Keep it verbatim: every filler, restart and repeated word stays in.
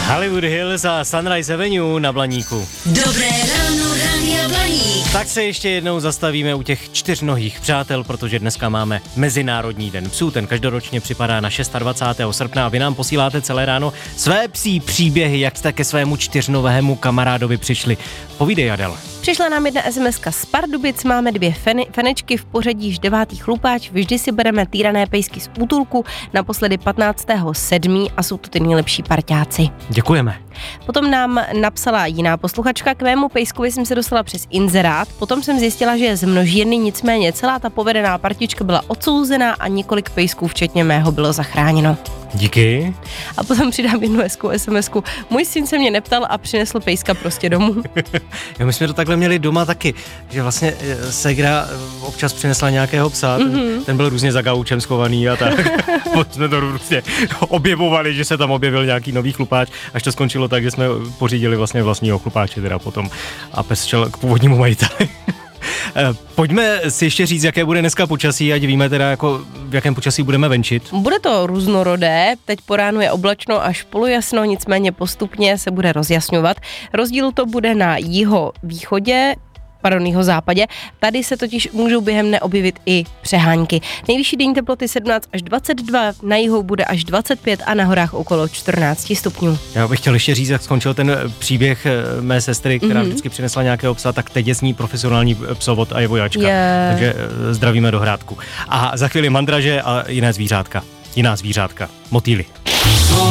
Hollywood Hills a Sunrise Avenue na Blaníku. Dobré ráno, Rádia Blaník. Tak se ještě jednou zastavíme u těch čtyřnohých přátel, protože dneska máme Mezinárodní den psů. Ten každoročně připadá na dvacátého šestého srpna a vy nám posíláte celé ráno své psí příběhy, jak jste ke svému čtyřnohému kamarádovi přišli. Povídej, Adel. Přišla nám jedna esemeska z Pardubic, máme dvě fene, fenečky v pořadí již devátý chlupáč, vždy si bereme týrané pejsky z útulku, naposledy patnáctého sedmého a jsou to ty nejlepší parťáci. Děkujeme. Potom nám napsala jiná posluchačka, k mému pejskovi jsem se dostala přes inzerát, potom jsem zjistila, že je z množírny, nicméně celá ta povedená partička byla odsouzená a několik pejsků, včetně mého, bylo zachráněno. Díky. A potom přidám jednu hezkou esemesku. Můj syn se mě neptal a přinesl pejska prostě domů. Jo, my jsme to takhle měli doma taky, že vlastně ségra občas přinesla nějakého psa, mm-hmm. ten, ten byl různě za gaučem schovaný a tak. Potom jsme to různě objevovali, že se tam objevil nějaký nový chlupáč, až to skončilo tak, že jsme pořídili vlastně vlastního chlupáče teda potom a pes šel k původnímu majiteli. Pojďme si ještě říct, jaké bude dneska počasí, ať víme teda, jako, v jakém počasí budeme venčit. Bude to různorodé, teď po ránu je oblačno až polojasno, nicméně postupně se bude rozjasňovat. Rozdíl to bude na jihovýchodě, pardon, jihozápadě. Tady se totiž můžou během dne objevit i přehánky. Nejvyšší denní teploty sedmnáct až dvacet dva, na jihu bude až dvacet pět a na horách okolo čtrnáct stupňů. Já bych chtěl ještě říct, jak skončil ten příběh mé sestry, která mm-hmm. vždycky přinesla nějakého psa, tak teď je z ní profesionální psovod a je vojačka. Yeah. Takže zdravíme do Hrádku. A za chvíli mandraže a jiné zvířátka. Jiná zvířátka. Motýly.